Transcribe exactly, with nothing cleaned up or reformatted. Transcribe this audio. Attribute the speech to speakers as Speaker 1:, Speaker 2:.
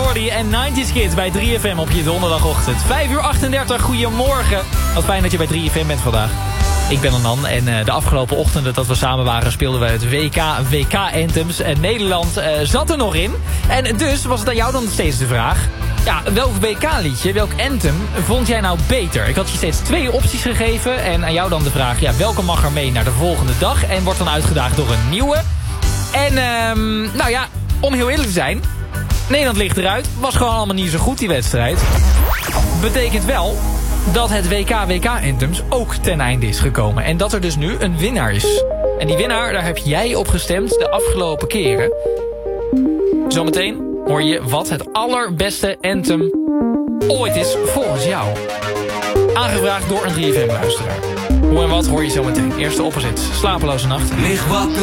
Speaker 1: Jordi en nineties Kids bij drie F M op je donderdagochtend. vijf uur achtendertig, goedemorgen. Wat fijn dat je bij drie F M bent vandaag. Ik ben Anan en uh, de afgelopen ochtenden dat we samen waren speelden we het W K W K-anthems. En Nederland uh, zat er nog in. En dus was het aan jou dan steeds de vraag. Ja, welk W K-liedje, welk anthem vond jij nou beter? Ik had je steeds twee opties gegeven. En aan jou dan de vraag, ja, welke mag er mee naar de volgende dag? En wordt dan uitgedaagd door een nieuwe. En um, nou ja, om heel eerlijk te zijn, Nederland ligt eruit. Was gewoon allemaal niet zo goed die wedstrijd. Betekent wel dat het W K W K-anthems ook ten einde is gekomen. En dat er dus nu een winnaar is. En die winnaar, daar heb jij op gestemd de afgelopen keren. Zometeen hoor je wat het allerbeste anthem ooit is volgens jou. Aangevraagd door een drie F M-luisteraar. Hoe en wat hoor je zometeen. Eerste opzet, slapeloze nacht.